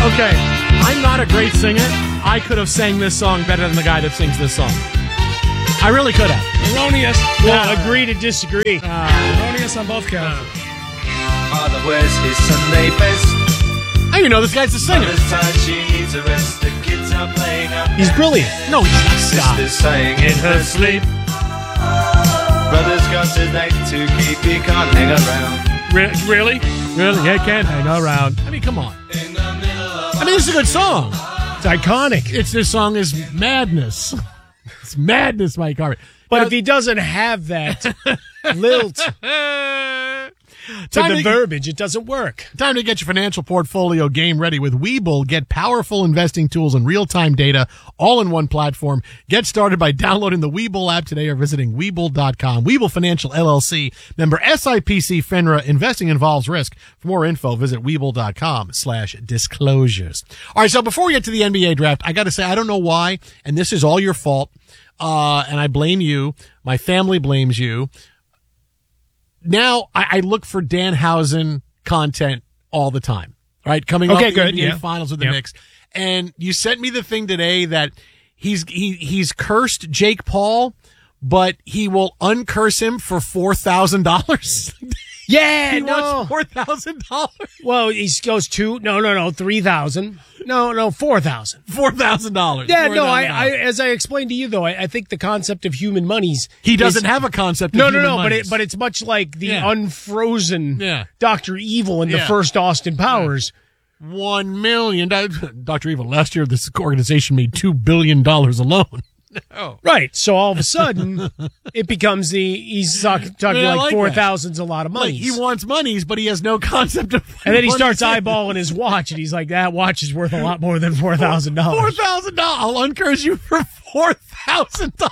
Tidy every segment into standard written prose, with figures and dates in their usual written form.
Okay, I'm not a great singer. I could have sang this song better than the guy that sings this song. I really could have. Erroneous. Well, agree to disagree. Erroneous on both counts. Father wears his Sunday best. I even know this guy's a singer. Mother's tired, she needs a rest. The kids are playing up. He's brilliant. No, he's not. Stop. Sister's saying in her sleep. Brother's got a date to keep. He can't hang around. Really? Really? Yeah, can't hang around. I mean, come on. In the middle of I mean, this is a good song. It's iconic. This song is madness. It's madness, Mike Harvey. But if he doesn't have that lilt to the verbiage, it doesn't work. Time to get your financial portfolio game ready with Webull. Get powerful investing tools and real-time data all in one platform. Get started by downloading the Webull app today or visiting Webull.com. Webull Financial LLC. Member SIPC FINRA. Investing involves risk. For more info, visit Webull.com/disclosures. All right, so before we get to the NBA draft, I got to say, I don't know why, and this is all your fault, and I blame you. My family blames you. Now I look for Danhausen content all the time, right? Coming off the NBA Finals with the Knicks. And you sent me the thing today that he's cursed Jake Paul, but he will uncurse him for $4,000. Yeah, he wants $4,000. Well, he goes to 3,000. No, 4,000. $4,000. Yeah, no, I as I explained to you though, I think the concept of human monies. He doesn't have a concept of human monies. but it's much like the unfrozen Dr. Evil in the first Austin Powers. $1 million. Dr. Evil, last year this organization made $2 billion alone. Oh. Right. So all of a sudden, it becomes he's talking like 4,000's a lot of money. Like he wants monies, but he has no concept of. And then he starts eyeballing his watch, and he's like, "That watch is worth a lot more than $4,000." $4,000. I'll encourage you for $4,000.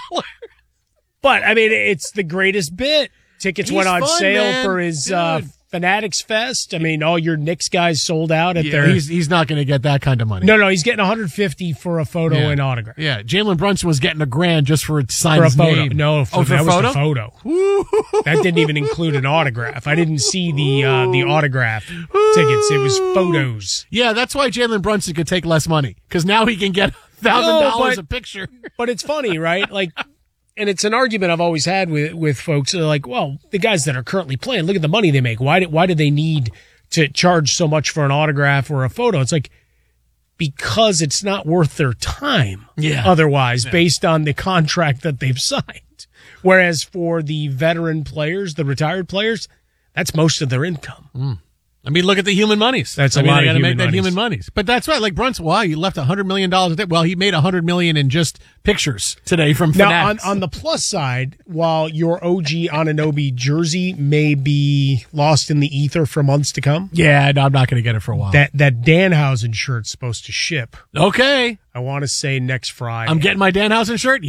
But I mean, it's the greatest bit. Tickets went on sale for his Fanatics Fest. I mean, all your Knicks guys sold out at their. He's not going to get that kind of money. No, he's getting $150 for a photo and autograph. Yeah, Jalen Brunson was getting $1,000 just for it to sign his photo. name. No, for that was photo? the photo. That didn't even include an autograph. I didn't see the autograph tickets. It was photos. Yeah, that's why Jalen Brunson could take less money because now he can get $1,000 a picture. But it's funny, right? Like. And it's an argument I've always had with folks. They're like, well, the guys that are currently playing, look at the money they make. Why do they need to charge so much for an autograph or a photo? It's like, because it's not worth their time otherwise based on the contract that they've signed. Whereas for the veteran players, the retired players, that's most of their income. I mean, look at the human monies. That's a lot of human monies. But that's right. Like Brunson, he left $100 million. Well, he made $100 million in just pictures today from Fanatics. Now, on the plus side, while your OG Anunoby jersey may be lost in the ether for months to come. Yeah, no, I'm not going to get it for a while. That Danhausen shirt's supposed to ship. Okay. I want to say next Friday. I'm getting my Danhausen shirt?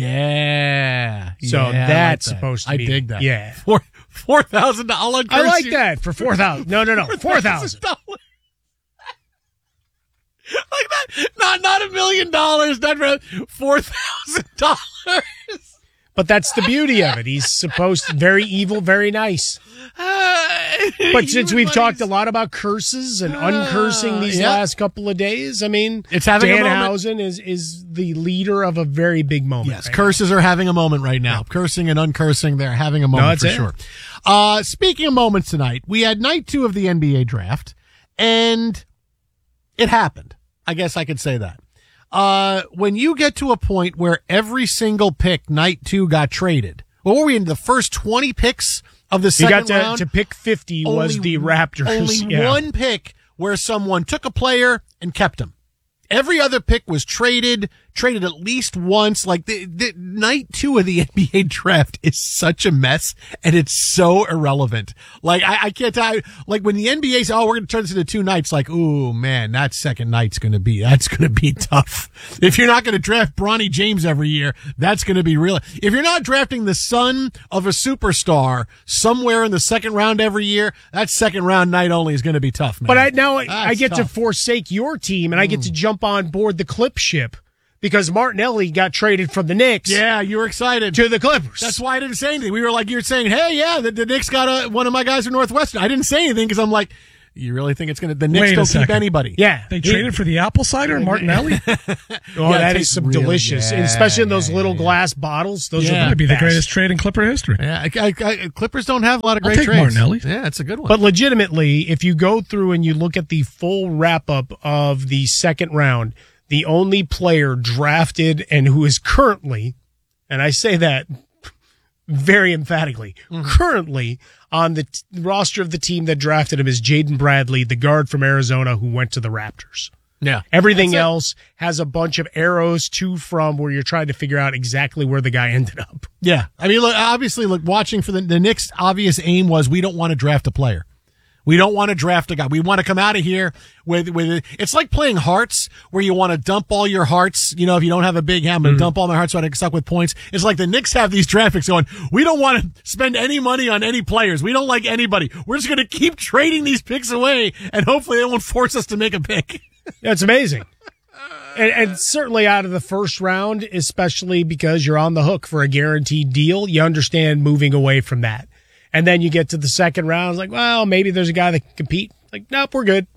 Yeah. So that's supposed to be. I dig that. Yeah. $4,000. I like that for $4,000. No, $4,000. Like that? Not $1 million. Not $4,000. But that's the beauty of it. He's supposed to very evil, very nice. But since we've talked a lot about curses and uncursing these last couple of days, I mean, it's having Danhausen is the leader of a very big moment. Yes, curses are having a moment right now. Yeah. Cursing and uncursing, they're having a moment for sure. Speaking of moments tonight, we had night 2 of the NBA draft, and it happened. I guess I could say that. When you get to a point where every single pick night 2 got traded, what were we in the first 20 picks of the second round? To pick 50 was the Raptors. Only one pick where someone took a player and kept him. Every other pick was traded at least once. Like the night 2 of the NBA draft is such a mess and it's so irrelevant. Like I can't tell you, like when the NBA says, we're going to turn this into 2 nights, like, ooh man, that second night's going to be tough. If you're not going to draft Bronny James every year, that's going to be real. If you're not drafting the son of a superstar somewhere in the second round every year, that second round night only is going to be tough, man. But I get to forsake your team and I get to jump on board the Clip ship. Because Martinelli got traded from the Knicks. Yeah, you were excited. To the Clippers. That's why I didn't say anything. We were like, you're saying, hey, yeah, the Knicks got one of my guys from Northwestern. I didn't say anything because I'm like, You really think it's going to? The Knicks Wait a don't keep second. anybody. Yeah. They traded for the apple cider and Martinelli? Oh, Yeah, that it is tastes some really- delicious, yeah, especially in those little glass bottles. Those Yeah. are That'd be the best. greatest trade in Clipper history. Yeah, Clippers don't have a lot of I'll great take trades. Martinelli. Yeah, it's a good one. But legitimately, if you go through and you look at the full wrap up of the second round, the only player drafted and who is currently, and I say that very emphatically, currently on the roster of the team that drafted him is Jaden Bradley, the guard from Arizona who went to the Raptors. yeah, Everything That's it. else has a bunch of arrows to from where you're trying to figure out exactly where the guy ended up. Yeah, I mean, look, obviously, watching for the Knicks' obvious aim was we don't want to draft a player. We don't want to draft a guy. We want to come out of here with it's like playing hearts where you want to dump all your hearts. You know, if you don't have a big hand, I'm going to dump all my hearts so I get stuck with points. It's like the Knicks have these draft picks going, we don't want to spend any money on any players. We don't like anybody. We're just going to keep trading these picks away and hopefully they won't force us to make a pick. Yeah, it's amazing. And certainly out of the first round, especially because you're on the hook for a guaranteed deal, you understand moving away from that. And then you get to the second round, it's like, well, maybe there's a guy that can compete. Like, nope, we're good.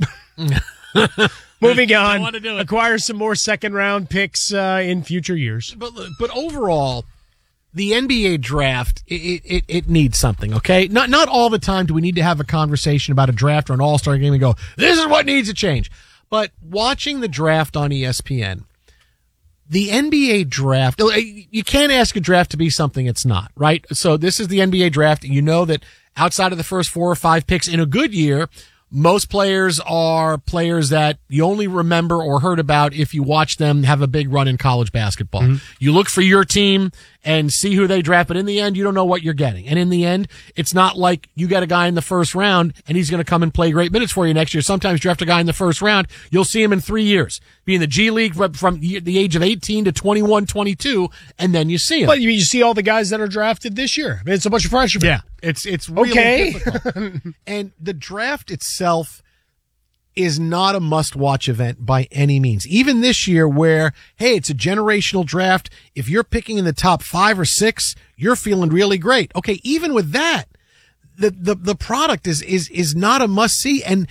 Moving on. wanna do it. Acquire some more second round picks in future years. But overall, the NBA draft, it needs something, okay? Not all the time do we need to have a conversation about a draft or an all-star game and go, this is what needs to change. But watching the draft on ESPN, the NBA draft, you can't ask a draft to be something it's not, right? So this is the NBA draft. You know that outside of the first 4 or 5 picks in a good year, most players are players that you only remember or heard about if you watch them have a big run in college basketball. You look for your team and see who they draft, but in the end, you don't know what you're getting. And in the end, it's not like you got a guy in the first round and he's going to come and play great minutes for you next year. Sometimes you draft a guy in the first round, you'll see him in 3 years, be in the G League from the age of 18 to 21, 22, and then you see him. But you see all the guys that are drafted this year. I mean, it's a bunch of freshmen. Yeah, it's really Okay. difficult. And the draft itself is not a must-watch event by any means. Even this year where, hey, it's a generational draft. If you're picking in the top 5 or 6, you're feeling really great. Okay, even with that, the product is not a must-see. And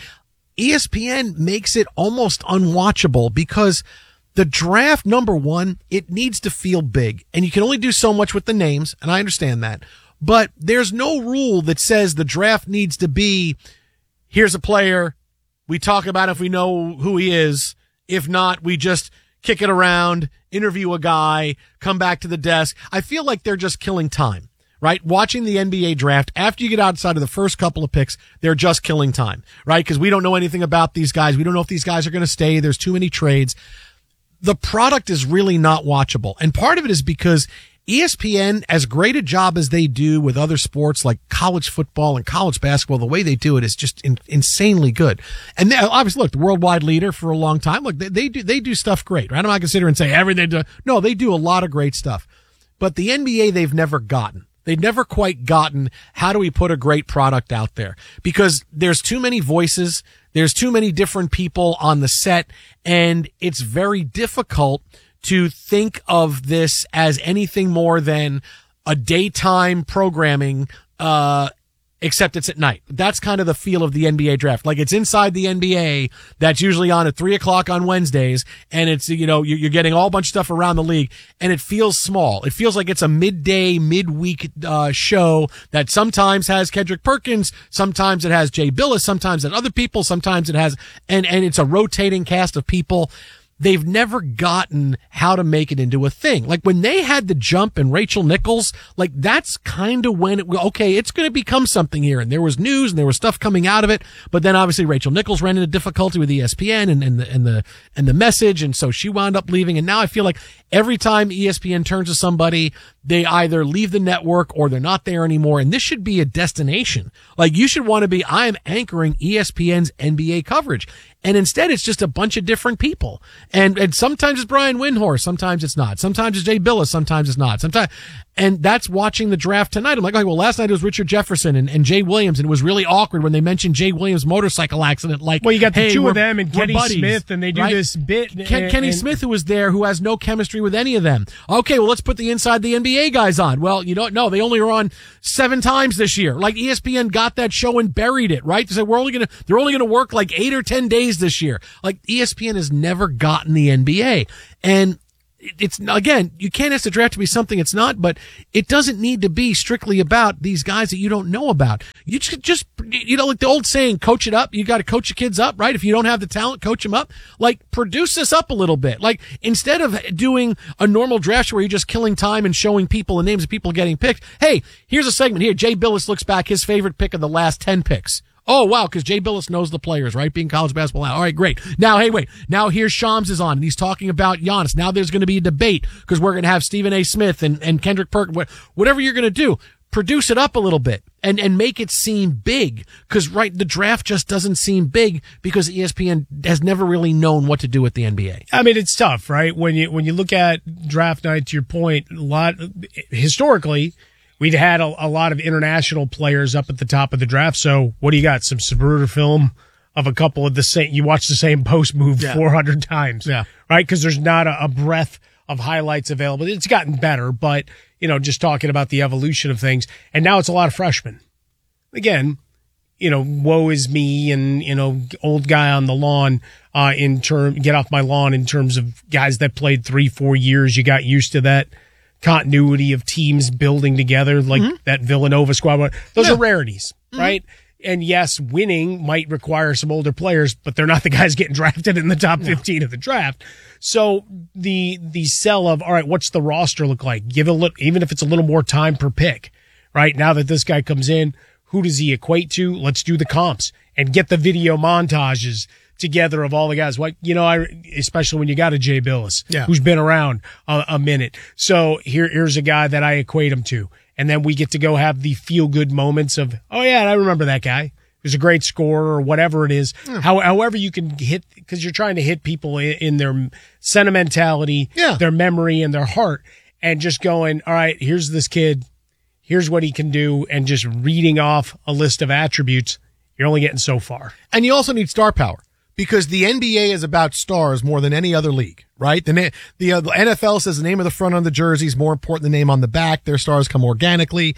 ESPN makes it almost unwatchable because the draft, number one, it needs to feel big. And you can only do so much with the names, and I understand that. But there's no rule that says the draft needs to be, here's a player, we talk about if we know who he is. If not, we just kick it around, interview a guy, come back to the desk. I feel like they're just killing time, right? Watching the NBA draft, after you get outside of the first couple of picks, they're just killing time, right? Because we don't know anything about these guys. We don't know if these guys are going to stay. There's too many trades. The product is really not watchable. And part of it is because ESPN, as great a job as they do with other sports like college football and college basketball, the way they do it is just insanely good. And they, obviously, look, the worldwide leader for a long time. Look, they do stuff great, right? I'm not going to sit here and say everything. No, they do a lot of great stuff. But the NBA, they've never gotten. They've never quite gotten how do we put a great product out there? Because there's too many voices. There's too many different people on the set, and it's very difficult to think of this as anything more than a daytime programming, except it's at night. That's kind of the feel of the NBA draft. Like it's inside the NBA that's usually on at 3:00 on Wednesdays. And it's, you know, you're getting all bunch of stuff around the league and it feels small. It feels like it's a midweek, show that sometimes has Kendrick Perkins. Sometimes it has Jay Billis. Sometimes it has other people. Sometimes it has, and it's a rotating cast of people. They've never gotten how to make it into a thing. Like when they had The Jump and Rachel Nichols, like that's kind of when okay, it's going to become something here. And there was news and there was stuff coming out of it. But then obviously Rachel Nichols ran into difficulty with ESPN and the message. And so she wound up leaving. And now I feel like every time ESPN turns to somebody, they either leave the network or they're not there anymore. And this should be a destination. Like you should want to be, I am anchoring ESPN's NBA coverage. And instead, it's just a bunch of different people. And sometimes it's Brian Windhorst. Sometimes it's not. Sometimes it's Jay Billis. Sometimes it's not. Sometimes, And that's watching the draft tonight. I'm like, okay, well, last night it was Richard Jefferson and Jay Williams, and it was really awkward when they mentioned Jay Williams' motorcycle accident. Like, well, you got the hey, two of them and Kenny buddies, Smith, and they do right? this bit. Kenny Smith, who was there, who has no chemistry with any of them. Okay, well, let's put the Inside the NBA guys on. Well, you don't know. They only were on 7 times this year. Like, ESPN got that show and buried it, right? They said, they're only going to work like 8 or 10 days this year. Like, ESPN has never gotten the NBA. And it's, again, you can't ask the draft to be something it's not, but it doesn't need to be strictly about these guys that you don't know about. You just like the old saying, coach it up. You got to coach your kids up, right? If you don't have the talent, coach them up. Like, produce this up a little bit. Like, instead of doing a normal draft where you're just killing time and showing people the names of people getting picked. Hey, here's a segment here. Jay Billis looks back his favorite pick of the last 10 picks. Oh, wow, because Jay Billis knows the players, right? Being college basketball now. All right, great. Now, hey, wait. Now here's Shams is on, and he's talking about Giannis. Now there's going to be a debate because we're going to have Stephen A. Smith and Kendrick Perkins. Whatever you're going to do, produce it up a little bit and make it seem big. Because, right, the draft just doesn't seem big because ESPN has never really known what to do with the NBA. I mean, it's tough, right? When you look at draft night, to your point, historically, we'd had a lot of international players up at the top of the draft. So what do you got? Some Zapruder film of a couple of the same, you watch the same post move 400 times, right? Because there's not a breadth of highlights available. It's gotten better, but, just talking about the evolution of things. And now it's a lot of freshmen. Again, woe is me and, old guy on the lawn, get off my lawn in terms of guys that played 3-4 years. You got used to that continuity of teams building together, like that Villanova squad. Those are rarities, right? And yes, winning might require some older players, but they're not the guys getting drafted in the top 15 of the draft. So the sell of, all right, what's the roster look like? Give a look, even if it's a little more time per pick, right? Now that this guy comes in, who does he equate to? Let's do the comps and get the video montages together of all the guys. Like, especially when you got a Jay Billis who's been around a minute. So here's a guy that I equate him to. And then we get to go have the feel good moments of, oh yeah, I remember that guy. He was a great scorer or whatever it is. However you can hit, because you're trying to hit people in their sentimentality, their memory and their heart, and just going, all right, here's this kid. Here's what he can do. And just reading off a list of attributes. You're only getting so far. And you also need star power. Because the NBA is about stars more than any other league, right? The NFL says the name of the front on the jersey is more important than the name on the back. Their stars come organically.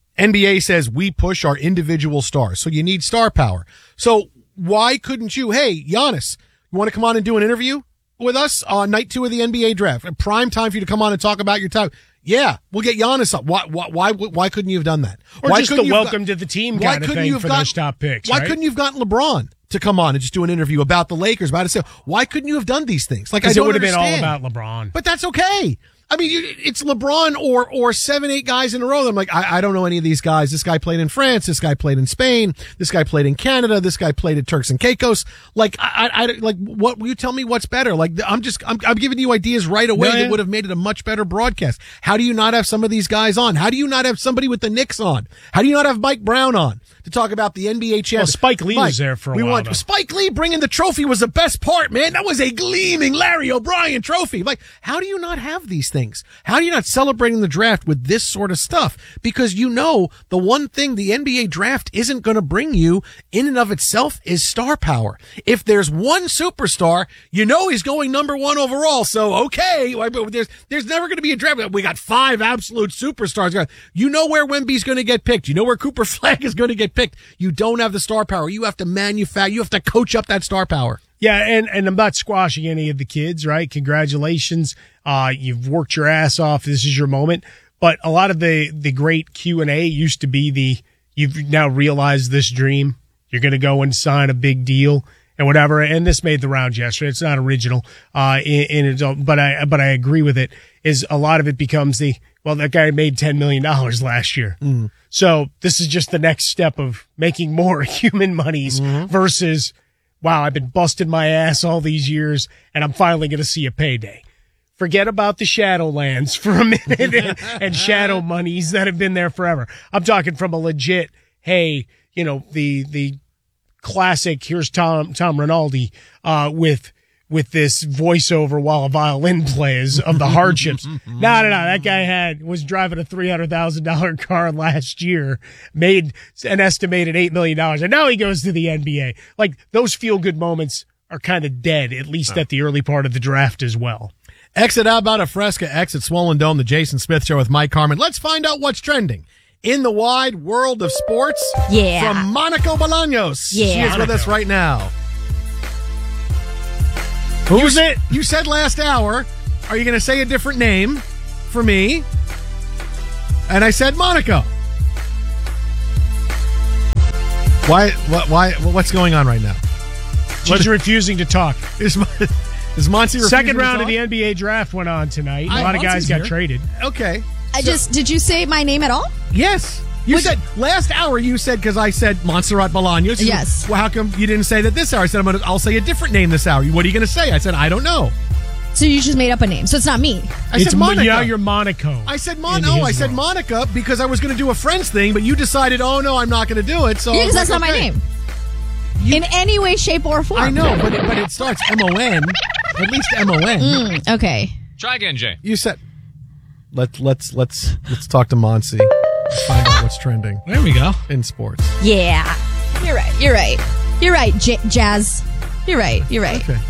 NBA says we push our individual stars. So you need star power. So why couldn't you, hey, Giannis, you want to come on and do an interview with us on night 2 of the NBA draft? A prime time for you to come on and talk about your time. Yeah, we'll get Giannis up. Why couldn't you have done that? Or just the welcome to the team kind of thing for those top picks, Why couldn't you have gotten LeBron to come on and just do an interview about the Lakers, about it? Why couldn't you have done these things? Like, I don't understand. It would have been all about LeBron. But that's okay. I mean, it's LeBron or 7-8 guys in a row. I'm like, I don't know any of these guys. This guy played in France. This guy played in Spain. This guy played in Canada. This guy played at Turks and Caicos. Like, I like, what will you tell me what's better? Like, I'm giving you ideas right away that would have made it a much better broadcast. How do you not have some of these guys on? How do you not have somebody with the Knicks on? How do you not have Mike Brown on to talk about the NBA champion? Well, Spike Lee was there for a while. Spike Lee bringing the trophy was the best part, man. That was a gleaming Larry O'Brien trophy. Like, how do you not have these things? How do you not celebrating the draft with this sort of stuff? Because the one thing the NBA draft isn't going to bring you in and of itself is star power. If there's one superstar, he's going number 1 overall. So, okay, there's never going to be a draft. We got 5 absolute superstars. You know where Wemby's going to get picked. You know where Cooper Flag is going to get picked. You don't have the star power. You have to manufacture. You have to coach up that star power. Yeah, and I'm not squashing any of the kids, right? Congratulations. You've worked your ass off. This is your moment. But a lot of the great Q&A used to be you've now realized this dream. You're going to go and sign a big deal and whatever. And this made the rounds yesterday. It's not original, but I agree with it, is a lot of it becomes that guy made $10 million last year. So this is just the next step of making more human monies versus, wow, I've been busting my ass all these years and I'm finally going to see a payday. Forget about the Shadowlands for a minute and shadow monies that have been there forever. I'm talking from a legit, hey, the classic, here's Tom Rinaldi, with with this voiceover while a violin plays of the hardships. No. That guy was driving a $300,000 car last year, made an estimated $8 million, and now he goes to the NBA. Like, those feel-good moments are kind of dead, at least at the early part of the draft as well. Exit How About a Fresca, exit Swollen Dome, the Jason Smith Show with Mike Harmon. Let's find out what's trending in the wide world of sports. Yeah. From Monica Bolaños. Yeah. She is with us right now. Who's it? You said last hour, are you going to say a different name for me? And I said Monaco. Why? What's going on right now? She's refusing to talk. Is Monty Second round of the NBA draft went on tonight. A lot of guys got traded. Okay. Did you say my name at all? Yes. You said last hour. You said because I said Montserrat Bolaños. Yes. Well, how come you didn't say that this hour? I said I'll say a different name this hour. What are you going to say? I said I don't know. So you just made up a name. So it's not me. I said Monica. Yeah, you're Monaco. I said I said Monica because I was going to do a Friends thing, but you decided, oh no, I'm not going to do it. So because that's not my name. In any way, shape, or form. I know, but it starts M-O-N. At least M-O-N. Okay. Try again, Jay. You said. Let's talk to Monsi. Let's find out what's trending. There we go. In sports. Yeah. You're right. Jazz. You're right. Okay.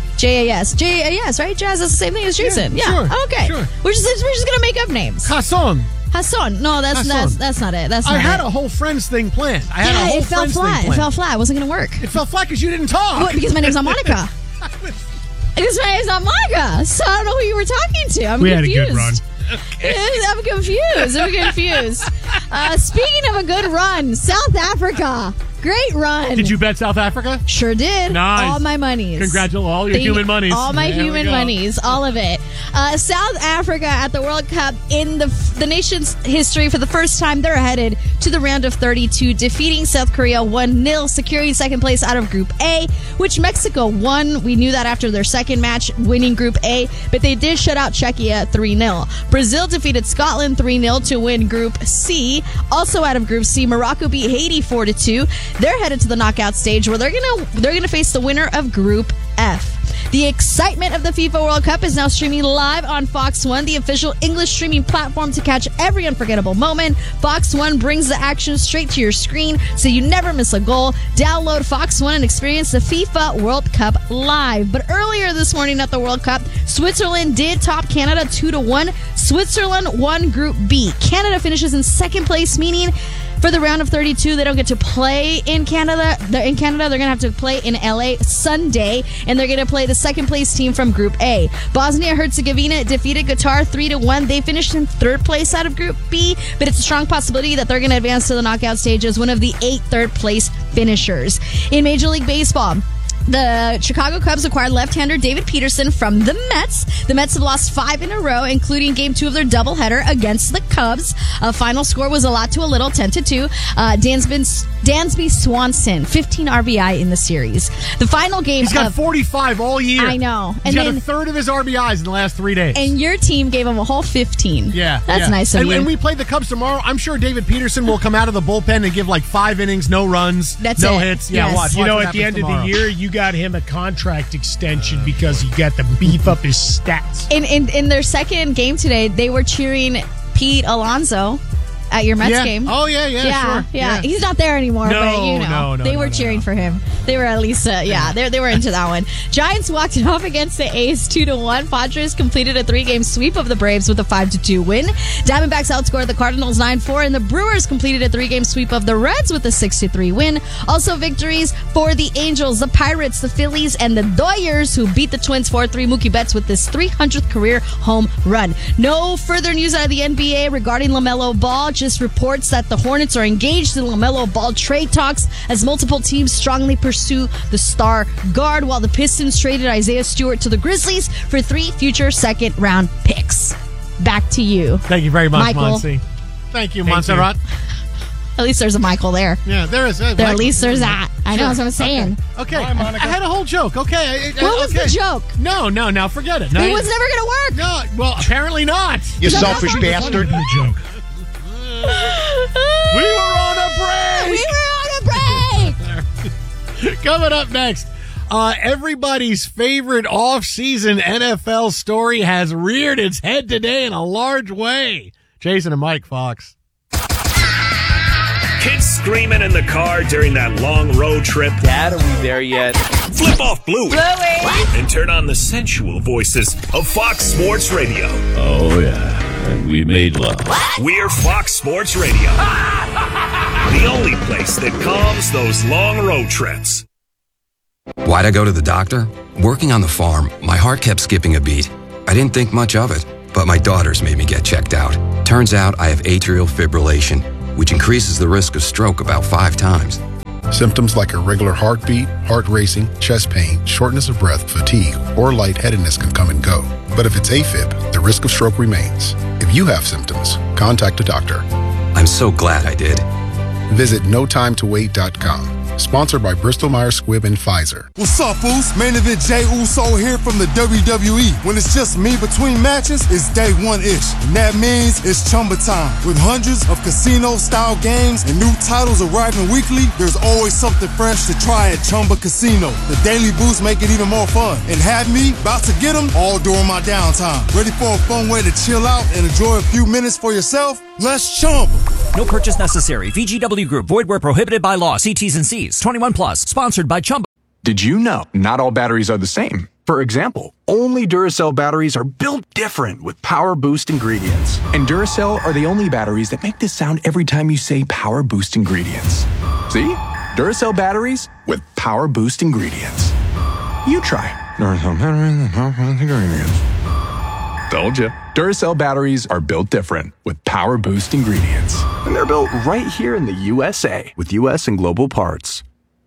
J-A-S, right? Jazz is the same thing as Jason. Yeah. Sure, Okay. sure. We're just gonna make up names. Hassan. No, that's not it. That's not I had it. a whole Friends thing planned. It fell flat. It fell flat. It wasn't gonna work. It fell flat because you didn't talk. What? Because my name's not Monica. Because my name's not Monica. So I don't know who you were talking to. I'm we confused. had a good run. I'm confused. Speaking of a good run, South Africa. Great run. Did you bet South Africa? Sure did. Nice. All my monies. Congratulations. All your human monies. All my human monies. All of it. South Africa at the World Cup in the nation's history for the first time, they're headed to the round of 32, defeating South Korea 1-0, securing second place out of Group A, which Mexico won. We knew that after their second match, winning Group A, but they did shut out Czechia 3-0. Brazil defeated Scotland 3-0 to win Group C. Also out of Group C, Morocco beat Haiti 4-2. They're headed to the knockout stage where they're gonna face the winner of Group F. The excitement of the FIFA World Cup is now streaming live on Fox One, the official English streaming platform to catch every unforgettable moment. Fox One brings the action straight to your screen so you never miss a goal. Download Fox One and experience the FIFA World Cup live. But earlier this morning at the World Cup, Switzerland did top Canada 2-1. Switzerland won Group B. Canada finishes in second place, meaning for the round of 32, they don't get to play in Canada. They're going to have to play in LA Sunday, and they're going to play the second place team from Group A. Bosnia-Herzegovina defeated Qatar 3-1. They finished in third place out of Group B, but it's a strong possibility that they're going to advance to the knockout stage as one of the 8 third place finishers. In Major League Baseball, the Chicago Cubs acquired left-hander David Peterson from the Mets. The Mets have lost 5 in a row, including Game 2 of their doubleheader against the Cubs. Final score was a lot to a little, 10-2. Dansby Swanson, 15 RBI in the series. The final game. He's got 45 all year. I know. He's got a third of his RBIs in the last 3 days. And your team gave him a whole 15. Yeah. That's nice of you. And we play the Cubs tomorrow. I'm sure David Peterson will come out of the bullpen and give like 5 innings, no runs, no hits. Yeah, yes. watch. You know, what at the end happens of the year, you got him a contract extension because he got to beef up his stats. In their second game today, they were cheering Pete Alonso at your Mets game. Oh, yeah, sure. He's not there anymore, but you know, no, they were cheering for him. They were at least, they were into that one. Giants walked it off against the A's 2-1. Padres completed a 3-game sweep of the Braves with a 5-2 win. Diamondbacks outscored the Cardinals 9-4, and the Brewers completed a 3-game sweep of the Reds with a 6-3 win. Also victories for the Angels, the Pirates, the Phillies, and the Doyers, who beat the Twins 4-3. Mookie Betts with his 300th career home run. No further news out of the NBA regarding LaMelo Ball. Just reports that the Hornets are engaged in LaMelo Ball trade talks as multiple teams strongly pursue the star guard, while the Pistons traded Isaiah Stewart to the Grizzlies for 3 future second-round picks. Back to you. Thank you very much, Michael. Monsi. Thank you, Montserrat. At least there's a Michael there. Yeah, there is. At least there's that. I know, that's what I'm saying. Okay. I had a whole joke. Okay. What was the joke? No, now forget it. No, It was never going to work. No, well, apparently not. You selfish bastard. The joke. We were on a break. We were on a break. Coming up next, Everybody's favorite off-season NFL story has reared its head today in a large way. Jason and Mike, Fox. Kids screaming in the car during that long road trip. Dad, are we there yet? Flip off Bluey. And turn on the sensual voices of Fox Sports Radio. Oh, yeah. And we made love. We're Fox Sports Radio. The only place that calms those long road trips. Why'd I go to the doctor? Working on the farm, my heart kept skipping a beat. I didn't think much of it, but my daughters made me get checked out. Turns out I have atrial fibrillation, which increases the risk of stroke about 5 times. Symptoms like irregular heartbeat, heart racing, chest pain, shortness of breath, fatigue, or lightheadedness can come and go. But if it's AFib, the risk of stroke remains. If you have symptoms, contact a doctor. I'm so glad I did. Visit notimetowait.com. Sponsored by Bristol-Myers Squibb and Pfizer. What's up, Foos? Main event Jey Uso here from the WWE. When it's just me between matches, it's day one-ish. And that means it's Chumba time. With hundreds of casino-style games and new titles arriving weekly, there's always something fresh to try at Chumba Casino. The daily boosts make it even more fun. And have me about to get them all during my downtime. Ready for a fun way to chill out and enjoy a few minutes for yourself? Let's Chumba. No purchase necessary. VGW Group. Void where prohibited by law. See T's and C's. 21 plus. Sponsored by Chumba. Did you know not all batteries are the same? For example, only Duracell batteries are built different with Power Boost ingredients. And Duracell are the only batteries that make this sound every time you say Power Boost ingredients. See? Duracell batteries with Power Boost ingredients. You try. Duracell batteries with Power Boost ingredients. Told you. Duracell batteries are built different with Power Boost ingredients. And they're built right here in the USA with US and global parts.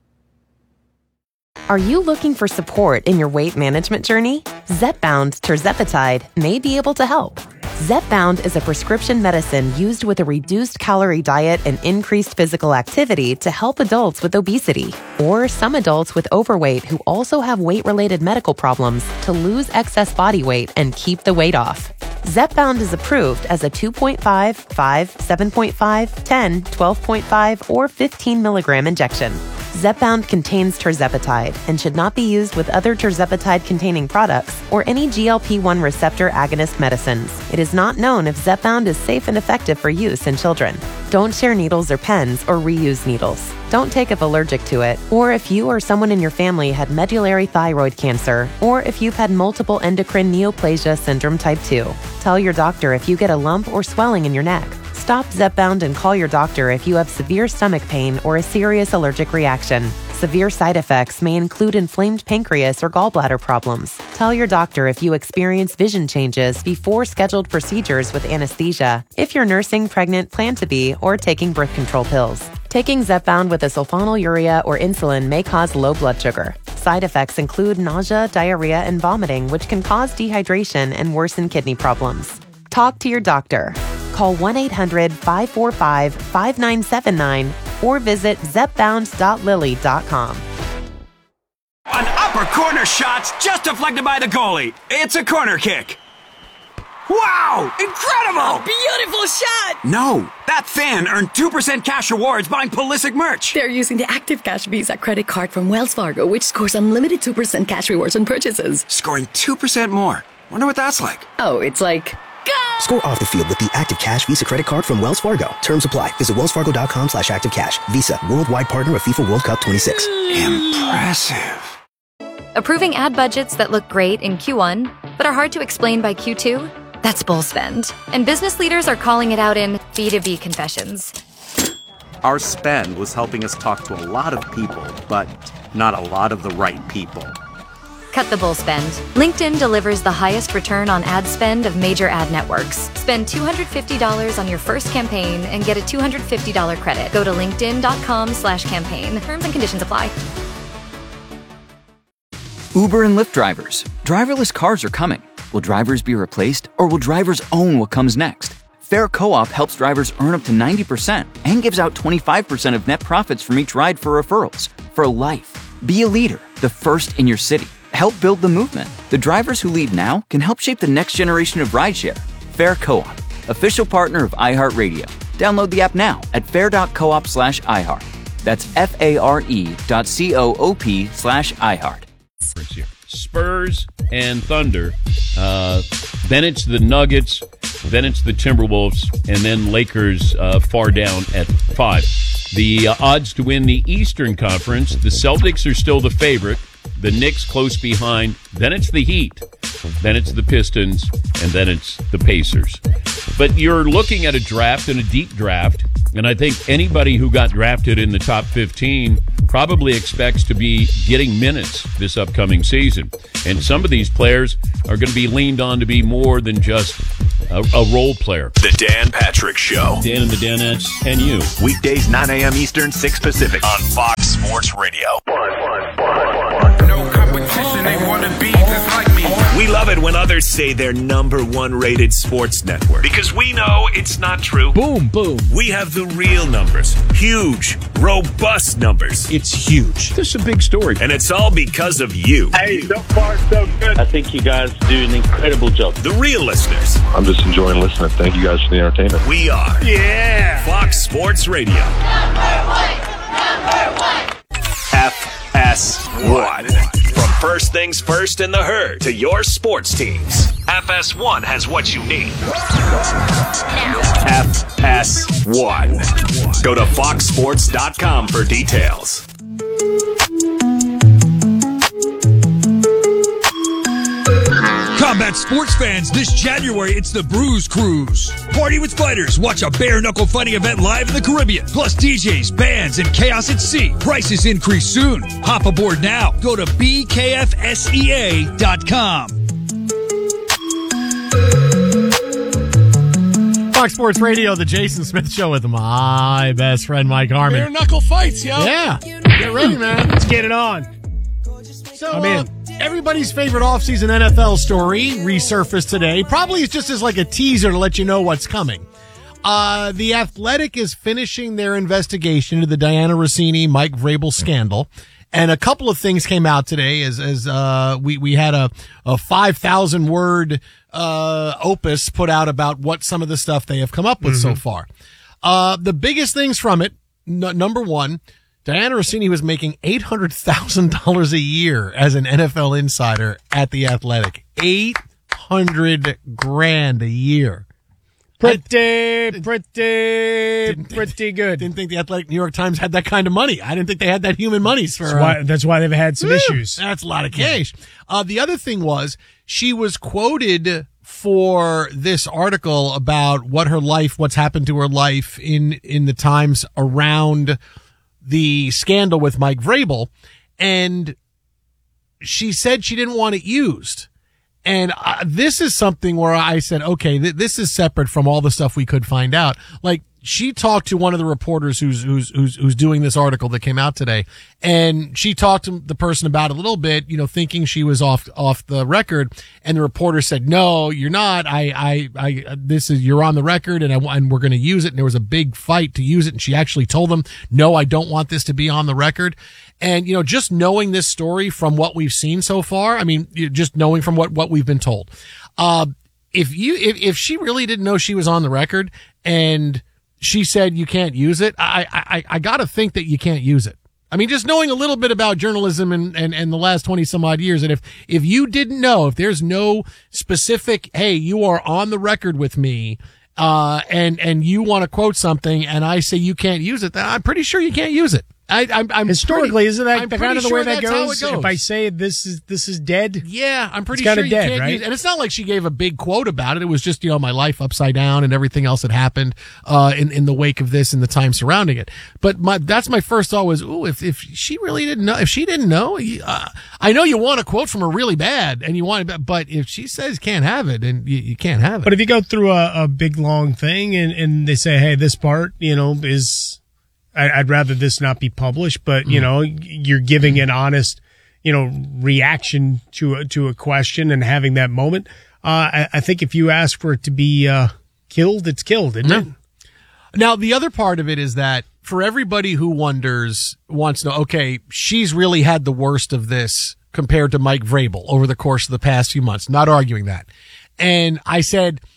Are you looking for support in your weight management journey? Zepbound tirzepatide may be able to help. Zepbound is a prescription medicine used with a reduced calorie diet and increased physical activity to help adults with obesity or some adults with overweight who also have weight-related medical problems to lose excess body weight and keep the weight off. Zepbound is approved as a 2.5, 5, 7.5, 10, 12.5, or 15 milligram injection. Zepbound contains tirzepatide and should not be used with other tirzepatide-containing products or any GLP-1 receptor agonist medicines. It is not known if Zepbound is safe and effective for use in children. Don't share needles or pens or reuse needles. Don't take if allergic to it, or if you or someone in your family had medullary thyroid cancer, or if you've had multiple endocrine neoplasia syndrome type 2. Tell your doctor if you get a lump or swelling in your neck. Stop Zepbound and call your doctor if you have severe stomach pain or a serious allergic reaction. Severe side effects may include inflamed pancreas or gallbladder problems. Tell your doctor if you experience vision changes before scheduled procedures with anesthesia, if you're nursing, pregnant, plan to be, or taking birth control pills. Taking Zepbound with a sulfonylurea or insulin may cause low blood sugar. Side effects include nausea, diarrhea, and vomiting, which can cause dehydration and worsen kidney problems. Talk to your doctor. Call 1-800-545-5979 or visit zepbound.lily.com. An upper corner shot's just deflected by the goalie. It's a corner kick. Wow! Incredible! A beautiful shot! No, that fan earned 2% cash rewards buying Pulisic merch. They're using the Active Cash Visa credit card from Wells Fargo, which scores unlimited 2% cash rewards on purchases. Scoring 2% more. Wonder what that's like. Oh, it's like... Score off the field with the Active Cash Visa credit card from Wells Fargo. Terms apply. Visit wellsfargo.com/activecash. Visa, worldwide partner of FIFA World Cup 26. Impressive. Approving ad budgets that look great in Q1, but are hard to explain by Q2? That's bull spend. And business leaders are calling it out in B2B confessions. Our spend was helping us talk to a lot of people, but not a lot of the right people. Cut the bull spend. LinkedIn delivers the highest return on ad spend of major ad networks. Spend $250 on your first campaign and get a $250 credit. Go to linkedin.com/campaign. Terms and conditions apply. Uber and Lyft drivers. Driverless cars are coming. Will drivers be replaced, or will drivers own what comes next? Fair Co-op helps drivers earn up to 90% and gives out 25% of net profits from each ride for referrals. For life. Be a leader, the first in your city. Help build the movement. The drivers who lead now can help shape the next generation of rideshare. Fair Co-op, official partner of iHeartRadio. Download the app now at fair.coop/iHeart. That's FARE.coop/iHeart. conference here. Spurs and Thunder. Then it's the Nuggets. Then it's the Timberwolves. And then Lakers far down at 5. The odds to win the Eastern Conference, the Celtics are still the favorite. The Knicks close behind. Then it's the Heat. Then it's the Pistons. And then it's the Pacers. But you're looking at a draft and a deep draft. And I think anybody who got drafted in the top 15 probably expects to be getting minutes this upcoming season. And some of these players are going to be leaned on to be more than just a role player. The Dan Patrick Show. Dan and the Danettes and you. Weekdays 9 a.m. Eastern, 6 Pacific on Fox Sports Radio. No competition, they want to be just like me. We love it when others say they're #1 rated sports network. Because we know it's not true. Boom, boom. We have the real numbers. Huge, robust numbers. It's huge. This is a big story. And it's all because of you. Hey, so far so good. I think you guys do an incredible job. The real listeners. I'm just enjoying listening. Thank you guys for the entertainment. We are. Yeah. Fox Sports Radio. #1. FS1. From first things first in the herd to your sports teams. FS1 has what you need. FS1. Go to foxsports.com for details. Combat sports fans, this January it's the Bruise Cruise. Party with fighters, watch a bare-knuckle fighting event live in the Caribbean. Plus DJs, bands, and chaos at sea. Prices increase soon. Hop aboard now. Go to bkfsea.com. Fox Sports Radio, the Jason Smith Show with my best friend Mike Harmon. Bare knuckle fights, yo. Yeah, get ready, man. Let's get it on. So, everybody's favorite offseason NFL story resurfaced today. Probably it's just as like a teaser to let you know what's coming. The Athletic is finishing their investigation into the Diana Rossini, Mike Vrabel scandal. And a couple of things came out today as we had a 5,000 word, opus put out about what some of the stuff they have come up with so far. The biggest things from it, number one, Diana Rossini was making $800,000 a year as an NFL insider at the Athletic. $800,000 a year. Pretty good. Didn't think the Athletic New York Times had that kind of money. I didn't think they had that human money for. That's why they've had some issues. That's a lot of cash. The other thing was she was quoted for this article about what's happened to her life in the times around the scandal with Mike Vrabel, and she said she didn't want it used. And this is something where I said, okay, this is separate from all the stuff we could find out. Like, she talked to one of the reporters who's doing this article that came out today, and she talked to the person about it a little bit, thinking she was off the record. And the reporter said, "No, you're not. You're on the record, and we're going to use it." And there was a big fight to use it, and she actually told them, "No, I don't want this to be on the record." And just knowing this story from what we've seen so far, I mean, just knowing from what we've been told, if she really didn't know she was on the record and she said you can't use it, I got to think that you can't use it. I mean, just knowing a little bit about journalism and the last 20 some odd years, and if you didn't know, if there's no specific, hey, you are on the record with me, and you want to quote something, and I say you can't use it, then I'm pretty sure you can't use it. I'm historically, isn't that the kind of the way that that's goes? how it goes? If I say this is dead, yeah, I'm pretty it's sure you dead, can't right? use it. And it's not like she gave a big quote about it. It was just my life upside down and everything else that happened in the wake of this and the time surrounding it. But that's my first thought was, if she really didn't know, if she didn't know, I know you want a quote from her really bad, and you want it, but if she says can't have it, then you can't have it. But if you go through a big long thing and they say, hey, this part is. I'd rather this not be published, but you're giving an honest, reaction to a question and having that moment. I think if you ask for it to be killed, it's killed, isn't it? Now, the other part of it is that for everybody who wants to know, okay, she's really had the worst of this compared to Mike Vrabel over the course of the past few months. Not arguing that. And I said,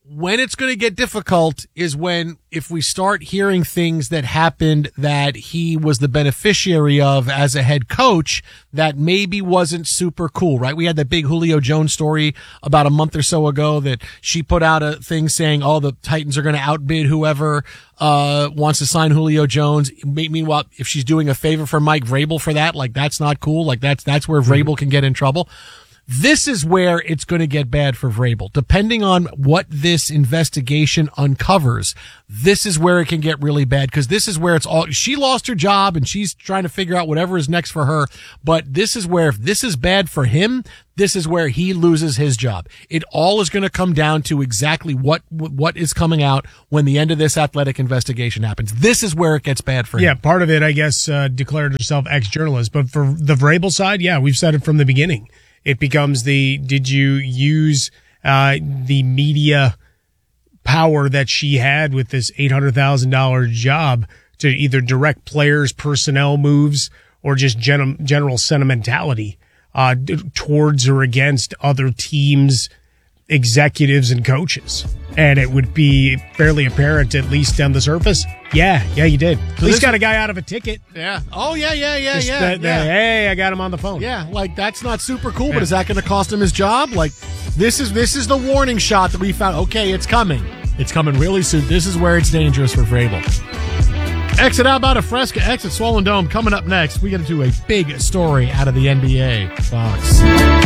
when it's going to get difficult is if we start hearing things that happened that he was the beneficiary of as a head coach that maybe wasn't super cool, right? We had that big Julio Jones story about a month or so ago that she put out a thing saying, the Titans are going to outbid whoever wants to sign Julio Jones. Meanwhile, if she's doing a favor for Mike Vrabel for that, like that's not cool. Like that's where Vrabel can get in trouble. This is where it's going to get bad for Vrabel. Depending on what this investigation uncovers, this is where it can get really bad because this is where she lost her job and she's trying to figure out whatever is next for her. But this is where, if this is bad for him, this is where he loses his job. It all is going to come down to exactly what is coming out when the end of this athletic investigation happens. This is where it gets bad for him. Yeah, part of it, I guess, declared herself ex-journalist. But for the Vrabel side, yeah, we've said it from the beginning. It becomes did you use the media power that she had with this $800,000 job to either direct players' personnel moves or just general sentimentality towards or against other teams' executives and coaches? And it would be fairly apparent, at least on the surface. Yeah, you did. At least got a guy out of a ticket. Yeah. Oh, yeah. Hey, I got him on the phone. Yeah, like that's not super cool, but is that going to cost him his job? Like this is the warning shot that we found. Okay, it's coming. It's coming really soon. This is where it's dangerous for Vrabel. Exit How About a Fresca, Exit Swollen Dome. Coming up next, we get into a big story out of the NBA. Fox.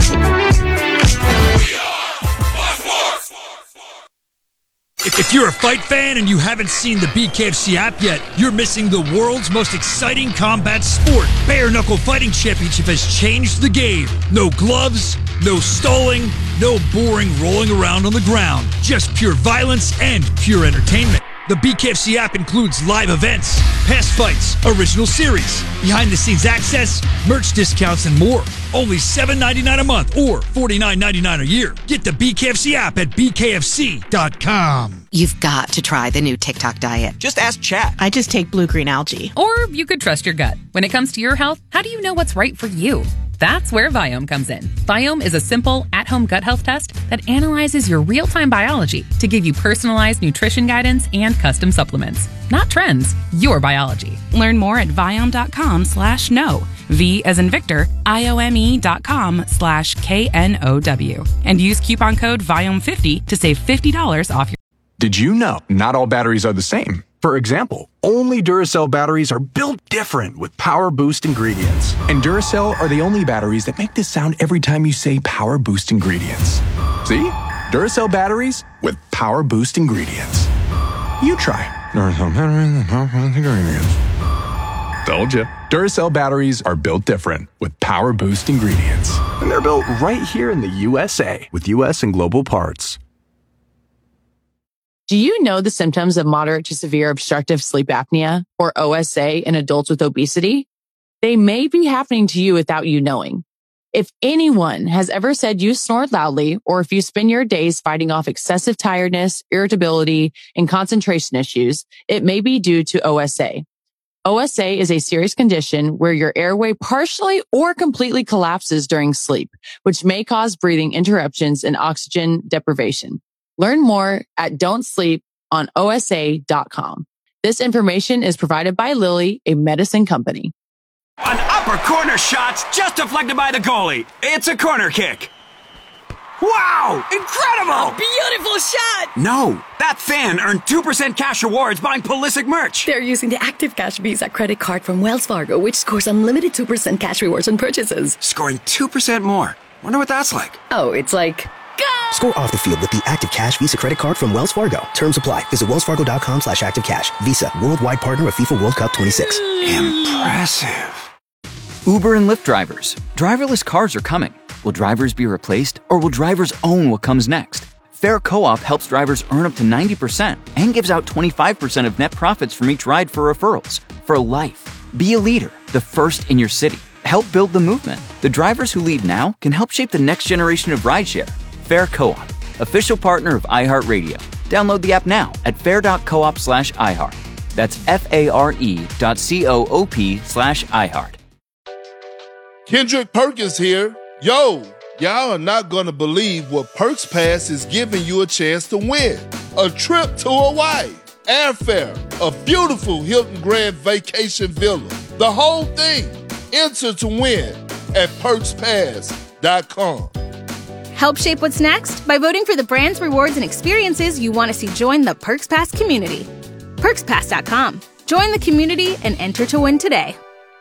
If you're a fight fan and you haven't seen the BKFC app yet, you're missing the world's most exciting combat sport. Bare Knuckle Fighting Championship has changed the game. No gloves, no stalling, no boring rolling around on the ground. Just pure violence and pure entertainment. The BKFC app includes live events, past fights, original series, behind-the-scenes access, merch discounts, and more. Only $7.99 a month or $49.99 a year. Get the BKFC app at bkfc.com. You've got to try the new TikTok diet. Just ask Chat. I just take blue-green algae. Or you could trust your gut. When it comes to your health, how do you know what's right for you? That's where Viome comes in. Viome is a simple, at-home gut health test that analyzes your real-time biology to give you personalized nutrition guidance and custom supplements. Not trends, your biology. Learn more at Viome.com/know. V as in Victor, IOME.com/KNOW. And use coupon code Viome50 to save $50 off your... Did you know not all batteries are the same? For example, only Duracell batteries are built different with Power Boost ingredients. And Duracell are the only batteries that make this sound every time you say Power Boost ingredients. See? Duracell batteries with Power Boost ingredients. You try. Duracell batteries with Power Boost ingredients. Told you. Duracell batteries are built different with Power Boost ingredients. And they're built right here in the USA with US and global parts. Do you know the symptoms of moderate to severe obstructive sleep apnea, or OSA, in adults with obesity? They may be happening to you without you knowing. If anyone has ever said you snore loudly, or if you spend your days fighting off excessive tiredness, irritability, and concentration issues, it may be due to OSA. OSA is a serious condition where your airway partially or completely collapses during sleep, which may cause breathing interruptions and oxygen deprivation. Learn more at don'tsleeponosa.com. This information is provided by Lilly, a medicine company. An upper corner shot just deflected by the goalie. It's a corner kick. Wow! Incredible! Beautiful shot! No, that fan earned 2% cash rewards buying Pulisic merch. They're using the Active Cash Visa credit card from Wells Fargo, which scores unlimited 2% cash rewards on purchases. Scoring 2% more. Wonder what that's like. Oh, it's like... Score off the field with the Active Cash Visa credit card from Wells Fargo. Terms apply. Visit wellsfargo.com/activecash. Visa, worldwide partner of FIFA World Cup 26. Impressive. Uber and Lyft drivers. Driverless cars are coming. Will drivers be replaced, or will drivers own what comes next? Fair Co-op helps drivers earn up to 90% and gives out 25% of net profits from each ride for referrals. For life. Be a leader, the first in your city. Help build the movement. The drivers who lead now can help shape the next generation of rideshare. Fair Co-op, official partner of iHeartRadio. Download the app now at fair.coop/iHeart. That's FARE.coop/iHeart. Kendrick Perkins here. Yo, Y'all are not going to believe what Perks Pass is giving you a chance to win. A trip to Hawaii, airfare, a beautiful Hilton Grand Vacation Villa, the whole thing. Enter to win at PerksPass.com. Help shape what's next by voting for the brands, rewards, and experiences you want to see join the Perks Pass community. PerksPass.com. Join the community and enter to win today.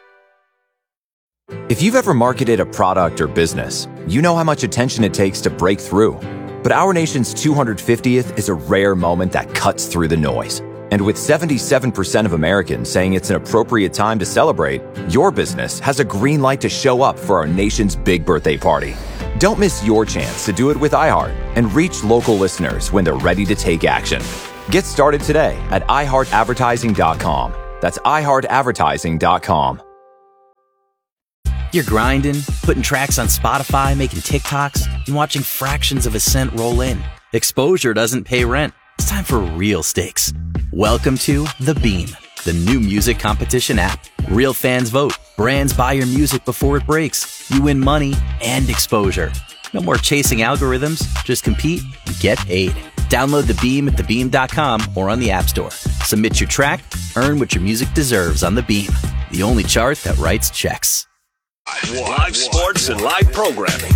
If you've ever marketed a product or business, you know how much attention it takes to break through. But our nation's 250th is a rare moment that cuts through the noise. And with 77% of Americans saying it's an appropriate time to celebrate, your business has a green light to show up for our nation's big birthday party. Don't miss your chance to do it with iHeart and reach local listeners when they're ready to take action. Get started today at iHeartAdvertising.com. That's iHeartAdvertising.com. You're grinding, putting tracks on Spotify, making TikToks, and watching fractions of a cent roll in. Exposure doesn't pay rent. It's time for real stakes. Welcome to The Beam, the new music competition app. Real fans vote. Brands buy your music before it breaks. You win money and exposure. No more chasing algorithms. Just compete and get paid. Download The Beam at thebeam.com or on the App Store. Submit your track, earn what your music deserves on The Beam, the only chart that writes checks. Live sports and live programming.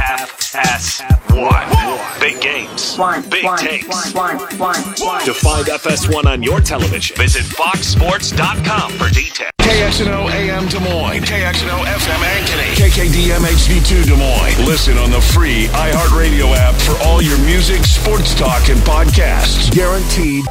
FS1. Big games. Big takes. To find FS1 on your television, visit foxsports.com for details. KXNO AM Des Moines, KXNO FM Ankeny, KKDM HD2 Des Moines. Listen on the free iHeartRadio app for all your music, sports talk, and podcasts. Guaranteed.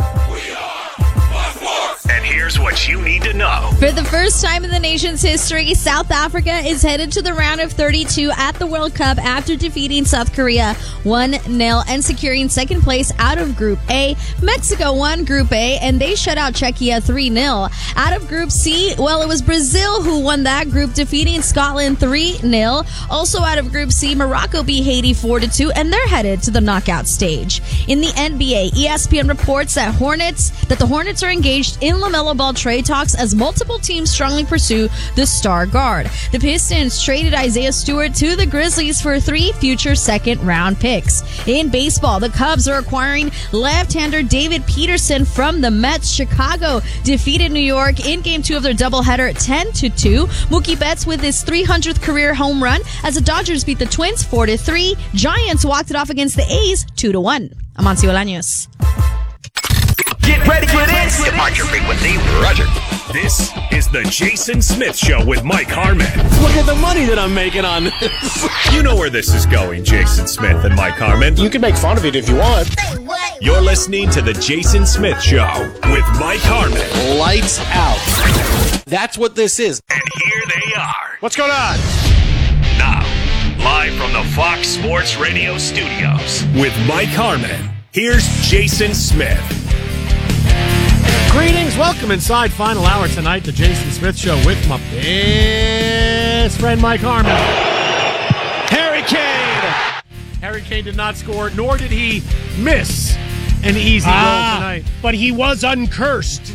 And here's what you need to know. For the first time in the nation's history, South Africa is headed to the round of 32 at the World Cup after defeating South Korea 1-0 and securing second place out of Group A. Mexico won Group A, and they shut out Czechia 3-0. Out of Group C, well, it was Brazil who won that group, defeating Scotland 3-0. Also out of Group C, Morocco beat Haiti 4-2, and they're headed to the knockout stage. In the NBA, ESPN reports that the Hornets are engaged in LaMelo Ball trade talks as multiple teams strongly pursue the star guard. The Pistons traded Isaiah Stewart to the Grizzlies for 3 future second-round picks. In baseball, the Cubs are acquiring left-hander David Peterson from the Mets. Chicago defeated New York in Game 2 of their doubleheader 10-2. Mookie Betts with his 300th career home run as the Dodgers beat the Twins 4-3. Giants walked it off against the A's 2-1. Amancio Bolaños. Get ready for this. Departure frequency, Roger. This is the Jason Smith Show with Mike Harmon. Look at the money that I'm making on this. You know where this is going, Jason Smith and Mike Harmon. You can make fun of it if you want. You're listening to the Jason Smith Show with Mike Harmon. Lights out. That's what this is. And here they are. What's going on? Now, live from the Fox Sports Radio studios with Mike Harmon, here's Jason Smith. Greetings, welcome inside final hour tonight, the Jason Smith Show with my best friend Mike Harmon. Harry Kane! Harry Kane did not score, nor did he miss an easy goal tonight. But he was uncursed.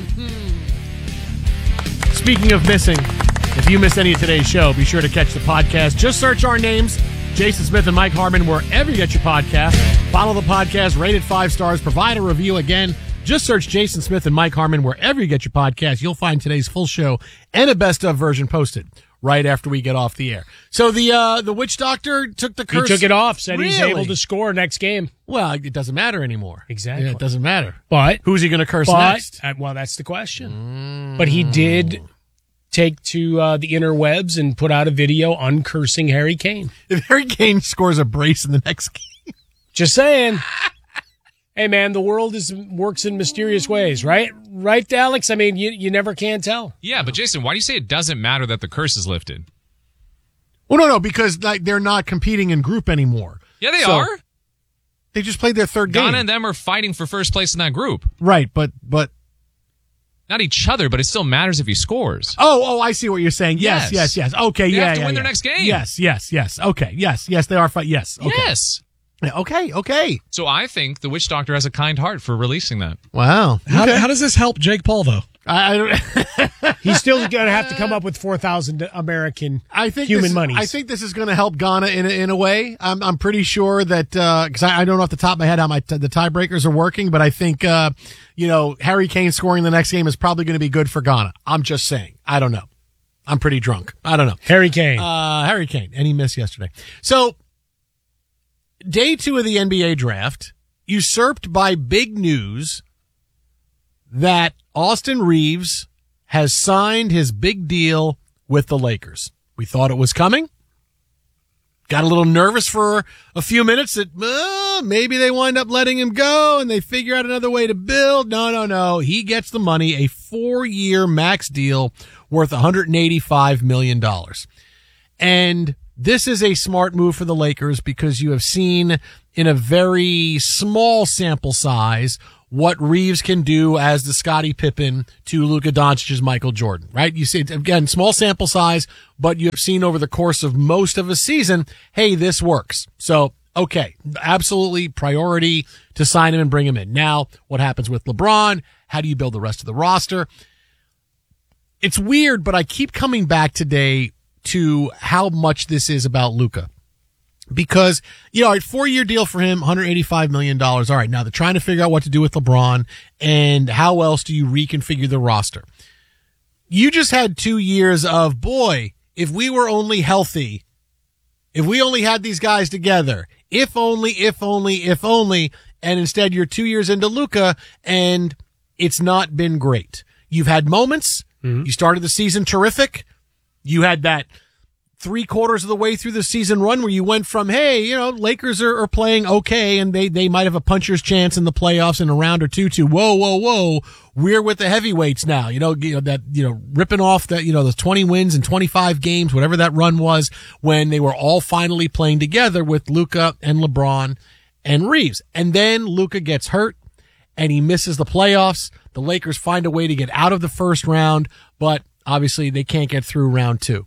Speaking of missing, if you missed any of today's show, be sure to catch the podcast. Just search our names, Jason Smith and Mike Harmon, wherever you get your podcast. Follow the podcast, rate it 5 stars, provide a review. Again, just search Jason Smith and Mike Harmon wherever you get your podcast. You'll find today's full show and a best of version posted right after we get off the air. So the witch doctor took the curse. He took it off, said Really? He's able to score next game. Well, it doesn't matter anymore. Exactly. Yeah, it doesn't matter. But who's he going to curse next? Well, that's the question. But he did take to the interwebs and put out a video uncursing Harry Kane. If Harry Kane scores a brace in the next game. Just saying. Hey, man, the world works in mysterious ways, right? Right, Alex? I mean, you never can tell. Yeah, but Jason, why do you say it doesn't matter that the curse is lifted? Well, no, because they're not competing in group anymore. Yeah, they are. They just played their third game. Ghana and them are fighting for first place in that group. Right, but not each other, but it still matters if he scores. Oh, I see what you're saying. Yes. Okay, they have to win their next game. Yes. Okay, yes, they are fighting. Yes. Okay. Yes. Okay. So I think the witch doctor has a kind heart for releasing that. Wow. How does this help Jake Paul, though? I don't. He's still going to have to come up with 4,000 American human monies. I think this is going to help Ghana in a way. I'm pretty sure that because I don't know off the top of my head how the tiebreakers are working, but I think Harry Kane scoring the next game is probably going to be good for Ghana. I'm just saying. I don't know. I'm pretty drunk. I don't know. Harry Kane, and he missed yesterday. So day 2 of the NBA draft usurped by big news that Austin Reeves has signed his big deal with the Lakers. We thought it was coming. Got a little nervous for a few minutes that maybe they wind up letting him go and they figure out another way to build. No. He gets the money, a 4-year max deal worth $185 million. And this is a smart move for the Lakers because you have seen in a very small sample size what Reeves can do as the Scottie Pippen to Luka Doncic's Michael Jordan, right? You see, again, small sample size, but you've seen over the course of most of a season, hey, this works. So, okay, absolutely priority to sign him and bring him in. Now, what happens with LeBron? How do you build the rest of the roster? It's weird, but I keep coming back today to how much this is about Luka. Because, a 4-year deal for him, $185 million. All right, now they're trying to figure out what to do with LeBron and how else do you reconfigure the roster. You just had 2 years of, boy, if we were only healthy, if we only had these guys together, if only, and instead you're 2 years into Luka and it's not been great. You've had moments. Mm-hmm. You started the season terrific. You had that 3/4 of the way through the season run where you went from, hey, Lakers are playing okay and they might have a puncher's chance in the playoffs in a round or two to whoa, we're with the heavyweights now. Ripping off that, the 20 wins and 25 games, whatever that run was when they were all finally playing together with Luka and LeBron and Reeves. And then Luka gets hurt and he misses the playoffs. The Lakers find a way to get out of the first round, but obviously they can't get through round 2.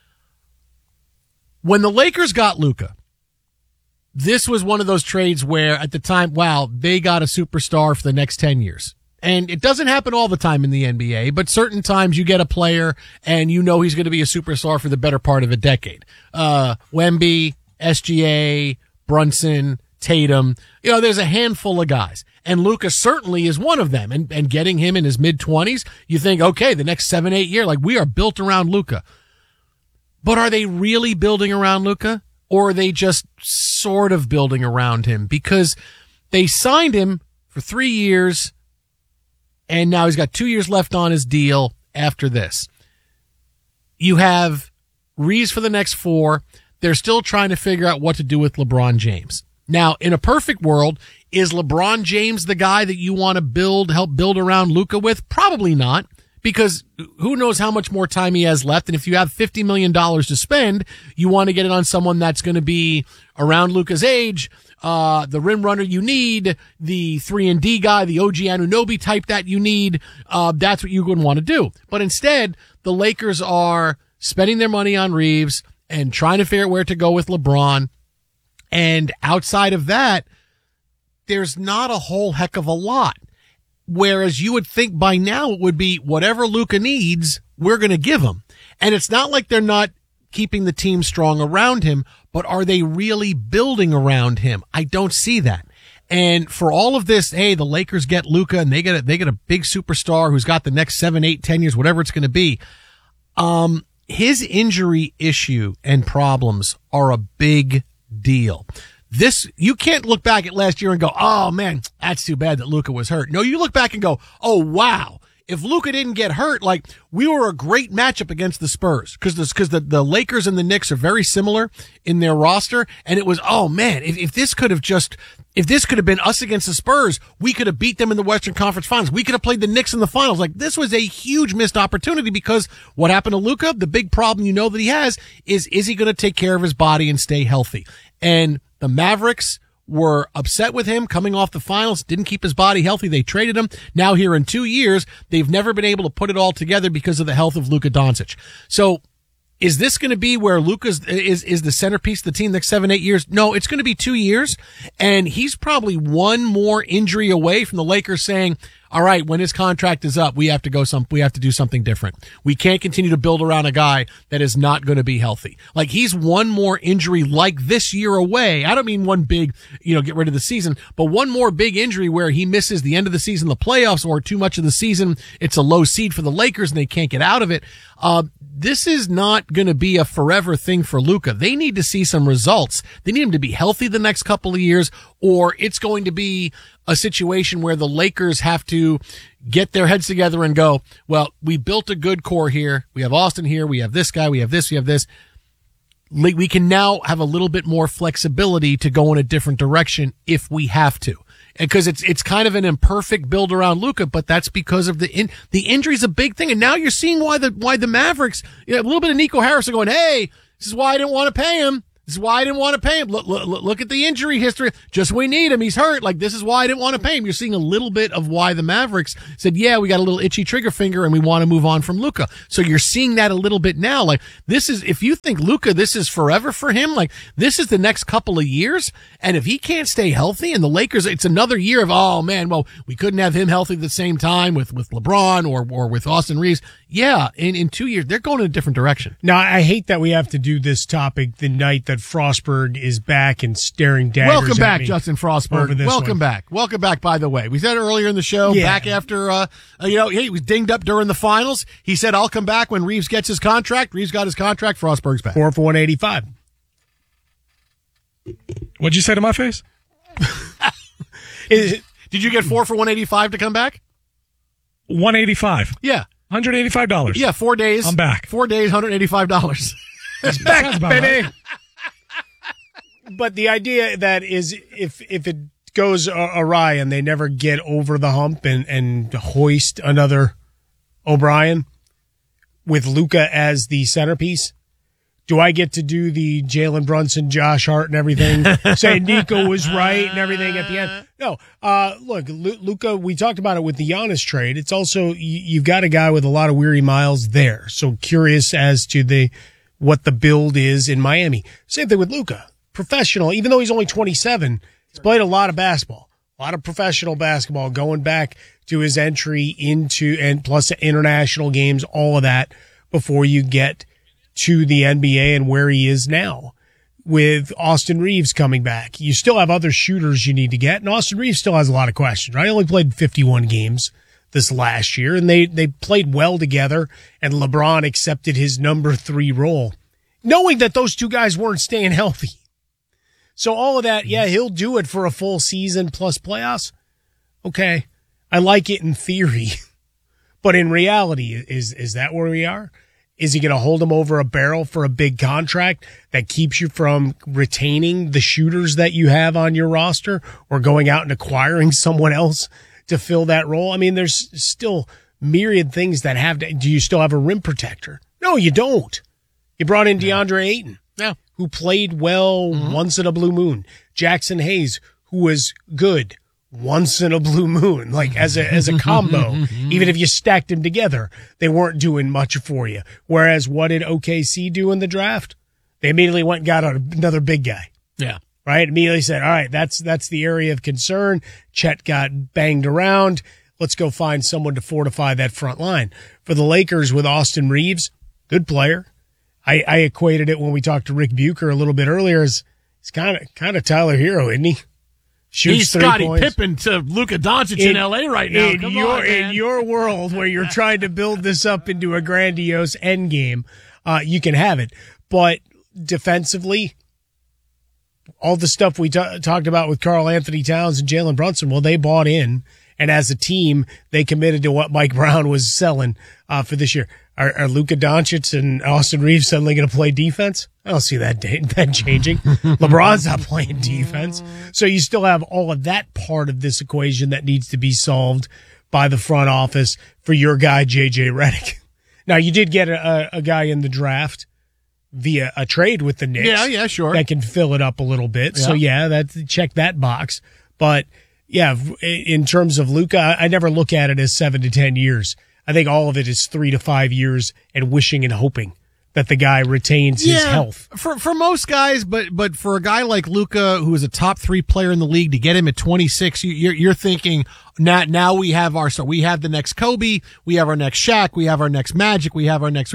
When the Lakers got Luka, this was one of those trades where at the time, wow, they got a superstar for the next 10 years. And it doesn't happen all the time in the NBA, but certain times you get a player and he's going to be a superstar for the better part of a decade. Wemby, SGA, Brunson, Tatum, there's a handful of guys. And Luka certainly is one of them. And getting him in his mid-20s, you think, okay, the next 7-8 years, we are built around Luka. But are they really building around Luka, or are they just sort of building around him? Because they signed him for 3 years, and now he's got 2 years left on his deal after this. You have Reeves for the next 4. They're still trying to figure out what to do with LeBron James. Now, in a perfect world, is LeBron James the guy that you want to help build around Luka with? Probably not. Because who knows how much more time he has left. And if you have $50 million to spend, you want to get it on someone that's going to be around Luka's age, the rim runner you need, the 3-and-D guy, the OG Anunoby type that you need. That's what you would want to do. But instead, the Lakers are spending their money on Reeves and trying to figure out where to go with LeBron. And outside of that, there's not a whole heck of a lot. Whereas you would think by now it would be whatever Luka needs, we're going to give him. And it's not like they're not keeping the team strong around him, but are they really building around him? I don't see that. And for all of this, hey, the Lakers get Luka and they get a big superstar who's got the next 7, 8, 10 years, whatever it's going to be. His injury issue and problems are a big deal. You can't look back at last year and go, oh man, that's too bad that Luka was hurt. No, you look back and go, oh wow, if Luka didn't get hurt, we were a great matchup against the Spurs because the Lakers and the Knicks are very similar in their roster. And it was, oh man, if this could have been us against the Spurs, we could have beat them in the Western Conference Finals. We could have played the Knicks in the finals. This was a huge missed opportunity because what happened to Luka? The big problem that he has is he going to take care of his body and stay healthy? And the Mavericks were upset with him coming off the finals, didn't keep his body healthy. They traded him. Now here in 2 years, they've never been able to put it all together because of the health of Luka Doncic. So is this going to be where Luka is the centerpiece of the team the next 7, 8 years? No, it's going to be 2 years. And he's probably one more injury away from the Lakers saying, all right, when his contract is up, we have to do something different. We can't continue to build around a guy that is not going to be healthy. Like, he's one more injury like this year away. I don't mean one big, get rid of the season, but one more big injury where he misses the end of the season, the playoffs, or too much of the season. It's a low seed for the Lakers and they can't get out of it. This is not going to be a forever thing for Luka. They need to see some results. They need him to be healthy the next couple of years, or it's going to be a situation where the Lakers have to get their heads together and go, well, we built a good core here. We have Austin here. We have this guy. We have this. We have this. We can now have a little bit more flexibility to go in a different direction if we have to. Because it's kind of an imperfect build around Luka, but that's because of the injury's a big thing. And now you're seeing why the Mavericks, a little bit of Nico Harris are going, hey, this is why I didn't want to pay him. This is why I didn't want to pay him. Look at the injury history. Just we need him. He's hurt. Like, this is why I didn't want to pay him. You're seeing a little bit of why the Mavericks said, yeah, we got a little itchy trigger finger and we want to move on from Luka. So you're seeing that a little bit now. Like, this is, if you think Luka, this is forever for him, like, this is the next couple of years. And if he can't stay healthy and the Lakers, it's another year of, oh man, well, we couldn't have him healthy at the same time with LeBron or with Austin Reeves. Yeah. In 2 years, they're going in a different direction. Now, I hate that we have to do this topic the night that Frostberg is back and staring daggers Welcome at back, me Justin Frostberg. Welcome back. Welcome back, by the way. We said earlier in the show, back after, he was dinged up during the finals. He said, I'll come back when Reeves gets his contract. Reeves got his contract. Frostberg's back. 4 for 185. What'd you say to my face? Did you get 4 for 185 to come back? 185. Yeah. $185. Yeah, 4 days. I'm back. 4 days, $185. He's back, baby. Right. But the idea that is if it goes awry and they never get over the hump and hoist another O'Brien with Luka as the centerpiece, do I get to do the Jalen Brunson, Josh Hart and everything, say Nico was right and everything at the end? No. Look, Luka, we talked about it with the Giannis trade. It's also, you've got a guy with a lot of weary miles there. So curious as to what the build is in Miami. Same thing with Luka. Professional, even though he's only 27, he's played a lot of basketball, a lot of professional basketball going back to his entry into, and plus international games, all of that before you get to the NBA and where he is now. With Austin Reeves coming back, you still have other shooters you need to get, and Austin Reeves still has a lot of questions, right? He only played 51 games this last year, and they played well together, and LeBron accepted his number 3 role, knowing that those two guys weren't staying healthy. So all of that, yeah, he'll do it for a full season plus playoffs. Okay. I like it in theory, but in reality, is that where we are? Is he going to hold him over a barrel for a big contract that keeps you from retaining the shooters that you have on your roster or going out and acquiring someone else to fill that role? I mean, there's still myriad things that have to, do you still have a rim protector? No, you don't. You brought in DeAndre Ayton. Yeah. Who played well once in a blue moon. Jackson Hayes, who was good once in a blue moon, like as a combo. Even if you stacked them together, they weren't doing much for you. Whereas what did OKC do in the draft? They immediately went and got another big guy. Yeah. Right? Immediately said, all right, that's the area of concern. Chet got banged around. Let's go find someone to fortify that front line. For the Lakers with Austin Reeves, good player. I equated it when we talked to Rick Bucher a little bit earlier as he's kind of Tyler Hero, isn't he? Shoots he's 3 Scottie points. Pippen to Luka Doncic in LA right now. In your world where you're trying to build this up into a grandiose end game, you can have it. But defensively, all the stuff we talked about with Karl Anthony Towns and Jalen Brunson, well, they bought in. And as a team, they committed to what Mike Brown was selling for this year. Are Luka Doncic and Austin Reeves suddenly going to play defense? I don't see that changing. LeBron's not playing defense. So you still have all of that part of this equation that needs to be solved by the front office for your guy, JJ Redick. Now, you did get a guy in the draft via a trade with the Knicks. Yeah, sure. That can fill it up a little bit. Yeah. So, check that box. But, yeah, in terms of Luka, I never look at it as 7 to 10 years. I think all of it is 3 to 5 years and wishing and hoping that the guy retains his health. For most guys, but for a guy like Luka, who is a top 3 player in the league, to get him at 26, you're thinking now we have the next Kobe, we have our next Shaq, we have our next Magic, we have our next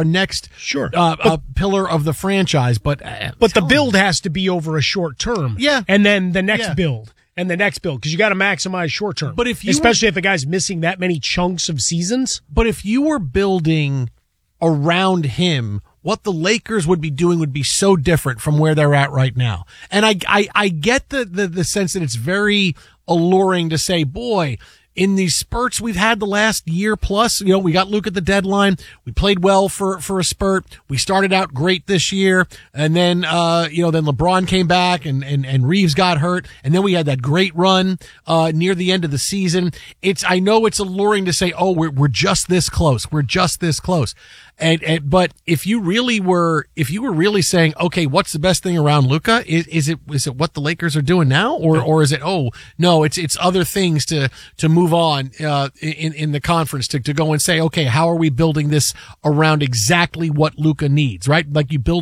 pillar of the franchise. But the build has to be over a short term. Yeah. And then the next build. And the next build, because you got to maximize short term. But especially if a guy's missing that many chunks of seasons. But if you were building around him, what the Lakers would be doing would be so different from where they're at right now. And I get the sense that it's very alluring to say, boy, in these spurts we've had the last year plus, we got Luke at the deadline. We played well for a spurt. We started out great this year. And then, then LeBron came back and Reeves got hurt. And then we had that great run, near the end of the season. I know it's alluring to say, oh, we're just this close. We're just this close. But if you were really saying, okay, what's the best thing around Luka? Is it what the Lakers are doing now? Or is it, oh, no, it's other things to move on, in the conference to go and say, okay, how are we building this around exactly what Luka needs, right? Like you build